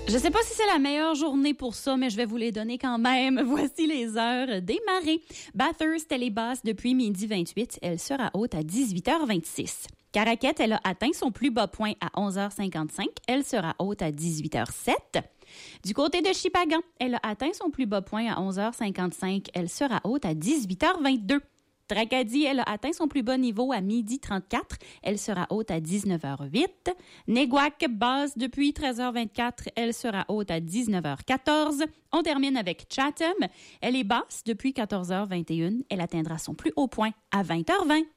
Je sais pas si c'est la meilleure journée pour ça, mais je vais vous les donner quand même. Voici les heures des marées. Bathurst, elle est basse depuis midi 28. Elle sera haute à 18h26. Caraquette, elle a atteint son plus bas point à 11h55. Elle sera haute à 18h07. Du côté de Shippagan, elle a atteint son plus bas point à 11h55. Elle sera haute à 18h22. Tracadie, elle a atteint son plus bas niveau à midi 34. Elle sera haute à 19h08. Néguac, basse depuis 13h24. Elle sera haute à 19h14. On termine avec Chatham. Elle est basse depuis 14h21. Elle atteindra son plus haut point à 20h20.